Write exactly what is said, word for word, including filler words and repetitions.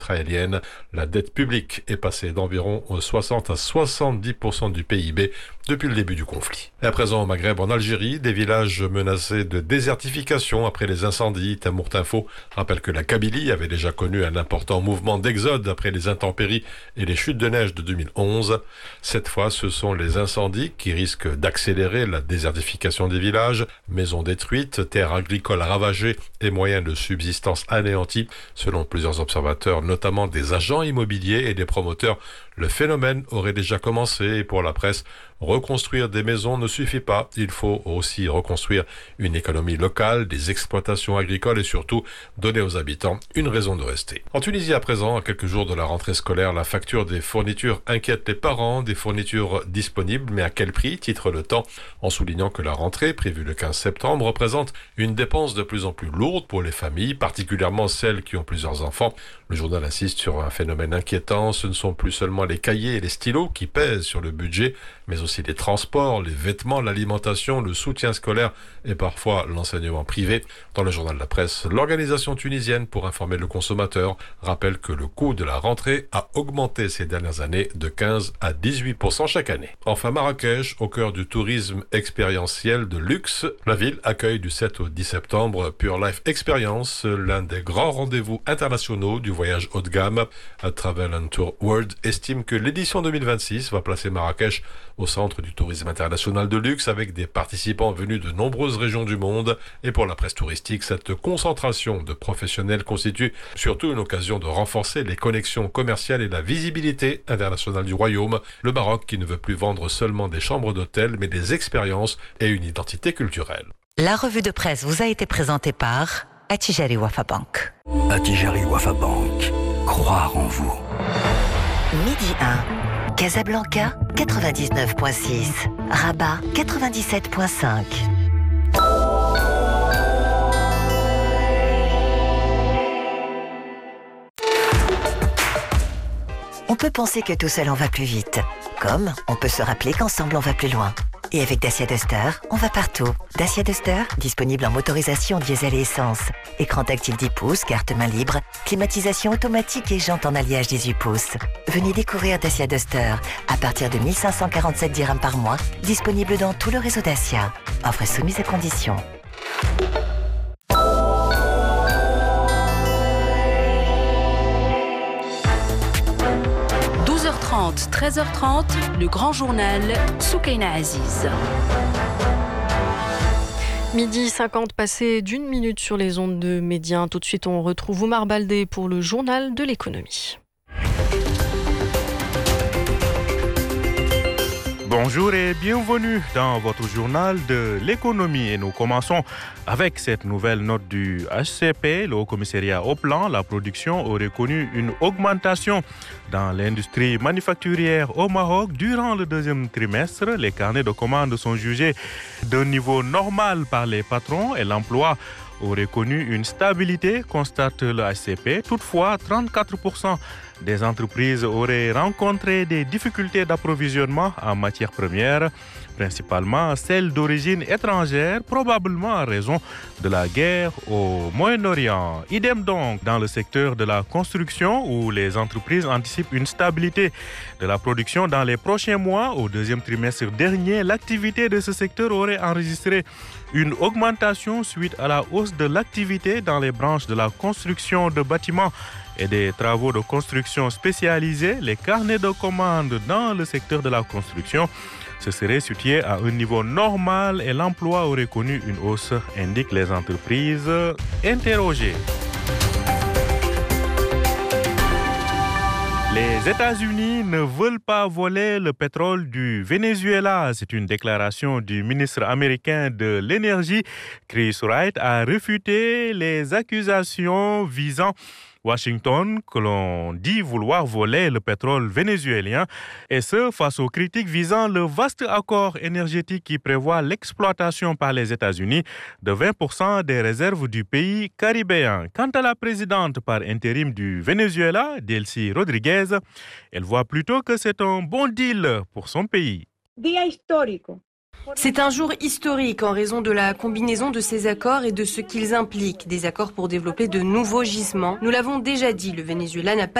israélienne. La dette publique est passée d'environ soixante à soixante-dix pour cent du P I B depuis le début du conflit. Et à présent au Maghreb, en Algérie, des villages menacés de désertification après les incendies. Tamourt Info rappelle que la Kabylie avait déjà connu un important mouvement d'exode après les intempéries et les chutes de neige de deux mille onze. Cette fois, ce sont les incendies qui risquent d'accélérer la désertification des villages. Maisons détruites, terres agricoles ravagées et moyens de subsistance anéantis. Selon plusieurs observateurs, notamment des agents immobiliers et des promoteurs, le phénomène aurait déjà commencé et pour la presse, reconstruire des maisons ne suffit pas. Il faut aussi reconstruire une économie locale, des exploitations agricoles et surtout donner aux habitants une raison de rester. En Tunisie à présent, à quelques jours de la rentrée scolaire, la facture des fournitures inquiète les parents, des fournitures disponibles, mais à quel prix, titre Le Temps, en soulignant que la rentrée, prévue le quinze septembre, représente une dépense de plus en plus lourde pour les familles, particulièrement celles qui ont plusieurs enfants. Le journal insiste sur un phénomène inquiétant, ce ne sont plus seulement les cahiers et les stylos qui pèsent sur le budget, mais aussi les transports, les vêtements, l'alimentation, le soutien scolaire et parfois l'enseignement privé. Dans le journal de la presse, l'organisation tunisienne pour informer le consommateur rappelle que le coût de la rentrée a augmenté ces dernières années de quinze à dix-huit pour cent chaque année. Enfin, Marrakech, au cœur du tourisme expérientiel de luxe, la ville accueille du sept au dix septembre Pure Life Experience, l'un des grands rendez-vous internationaux du voyage haut de gamme. Travel and Tour World estime que l'édition deux mille vingt-six va placer Marrakech au centre du tourisme international de luxe avec des participants venus de nombreuses régions du monde. Et pour la presse touristique, cette concentration de professionnels constitue surtout une occasion de renforcer les connexions commerciales et la visibilité internationale du royaume. Le Maroc qui ne veut plus vendre seulement des chambres d'hôtel mais des expériences et une identité culturelle. La revue de presse vous a été présentée par Attijari Wafa Bank. Attijari Wafa Bank. Croire en vous. Midi un, Casablanca quatre-vingt-dix-neuf virgule six, Rabat quatre-vingt-dix-sept virgule cinq. On peut penser que tout seul on va plus vite, comme on peut se rappeler qu'ensemble on va plus loin. Et avec Dacia Duster, on va partout. Dacia Duster, disponible en motorisation diesel et essence. Écran tactile dix pouces, carte main libre, climatisation automatique et jantes en alliage dix-huit pouces. Venez découvrir Dacia Duster à partir de mille cinq cent quarante-sept dirhams par mois, disponible dans tout le réseau Dacia. Offre soumise à conditions. douze heures trente, treize heures trente, le grand journal Soukaina Aziz. Midi cinquante, passé d'une minute sur les ondes de Médien. Tout de suite, on retrouve Oumar Baldé pour le journal de l'économie. Bonjour et bienvenue dans votre journal de l'économie. Et nous commençons avec cette nouvelle note du H C P. Le Haut Commissariat au Plan, la production aurait connu une augmentation dans l'industrie manufacturière au Maroc durant le deuxième trimestre. Les carnets de commandes sont jugés d'un niveau normal par les patrons et l'emploi aurait connu une stabilité, constate le H C P. Toutefois, trente-quatre pour cent des entreprises auraient rencontré des difficultés d'approvisionnement en matières premières, principalement celles d'origine étrangère, probablement en raison de la guerre au Moyen-Orient. Idem donc dans le secteur de la construction où les entreprises anticipent une stabilité de la production dans les prochains mois. Au deuxième trimestre dernier, l'activité de ce secteur aurait enregistré une augmentation suite à la hausse de l'activité dans les branches de la construction de bâtiments et des travaux de construction spécialisés. Les carnets de commandes dans le secteur de la construction se seraient situés à un niveau normal et l'emploi aurait connu une hausse, indiquent les entreprises interrogées. Les États-Unis ne veulent pas voler le pétrole du Venezuela. C'est une déclaration du ministre américain de l'Énergie. Chris Wright a réfuté les accusations visant Washington que l'on dit vouloir voler le pétrole vénézuélien, et ce face aux critiques visant le vaste accord énergétique qui prévoit l'exploitation par les États-Unis de vingt pour cent des réserves du pays caribéen. Quant à la présidente par intérim du Venezuela, Delcy Rodriguez, elle voit plutôt que c'est un bon deal pour son pays. Día histórico. C'est un jour historique en raison de la combinaison de ces accords et de ce qu'ils impliquent. Des accords pour développer de nouveaux gisements. Nous l'avons déjà dit, le Venezuela n'a pas